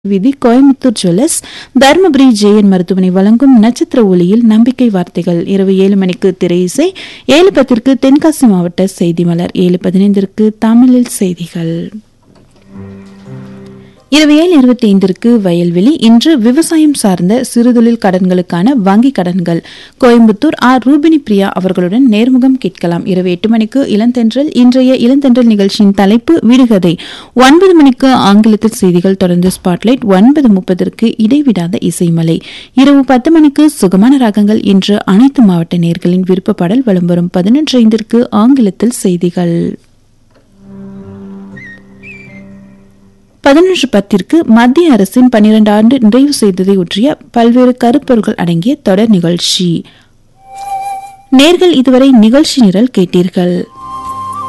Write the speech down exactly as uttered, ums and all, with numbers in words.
விதி Coimbatore jewellers, Dharmapuri JN மருத்துவமனை வழங்கும் நட்சத்திர ஒளியில் நம்பிக்கை வார்த்தைகள். இரவு ஏழு மணிக்கு திரை இசை, ஏழு பத்திற்கு தென்காசி மாவட்ட செய்தி மலர், ஏழு பதினைந்திற்கு தமிழில் செய்திகள். இரவு ஏழு இருபத்தி ஐந்திற்கு வயல்வெளி. இன்று விவசாயம் சார்ந்த சிறுதொழில் கடன்களுக்கான வங்கி கடன்கள், கோயம்புத்தூர் ஆர் ரூபினி பிரியா அவர்களுடன் நேர்முகம் கேட்கலாம். இரவு எட்டு மணிக்கு இளந்தென்றல். இன்றைய இளந்தென்றல் நிகழ்ச்சியின் தலைப்பு விடுகதை. ஒன்பது மணிக்கு ஆங்கிலத்தில் செய்திகள், தொடர்ந்து ஸ்பாட்லைட். ஒன்பது முப்பதற்கு இடைவிடாத இசைமலை. இரவு பத்து மணிக்கு சுகமான ராகங்கள். இன்று அனைத்து மாவட்ட நேயர்களின் விருப்ப பாடல் வலம் வரும். பதினொன்று ஐந்திற்கு ஆங்கிலத்தில் செய்திகள். பதினொன்று பத்திற்கு மத்திய அரசின் பன்னிரண்டு ஆண்டு நிறைவு செய்ததை ஒற்றிய பல்வேறு கருப்பொருள்கள் அடங்கிய தொடர் நிகழ்ச்சி. நேர்கள் இதுவரை நிகழ்ச்சி நிரல் கேட்டீர்கள்.